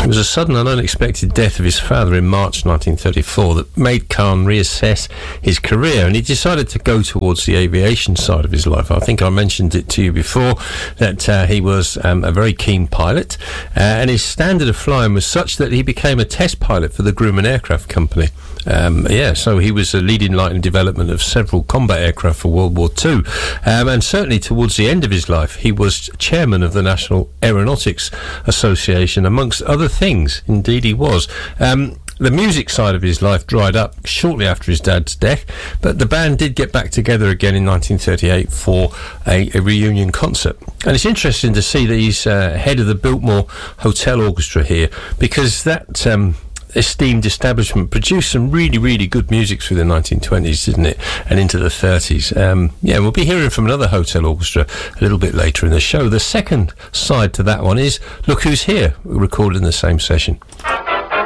It was a sudden and unexpected death of his father in March 1934 that made Khan reassess his career, and he decided to go towards the aviation side of his life. I think I mentioned it to you before that he was a very keen pilot, and his standard of flying was such that he became a test pilot for the Grumman Aircraft Company. So he was a leading light in development of several combat aircraft for World War II, and certainly towards the end of his life he was chairman of the National Aeronautics Association, amongst other things. Indeed he was. The music side of his life dried up shortly after his dad's death, but the band did get back together again in 1938 for a reunion concert. And it's interesting to see that he's head of the Biltmore Hotel Orchestra here, because that esteemed establishment produced some really, really good music through the 1920s, didn't it? And into the 30s. We'll be hearing from another hotel orchestra a little bit later in the show. The second side to that one is Look Who's Here, recorded in the same session.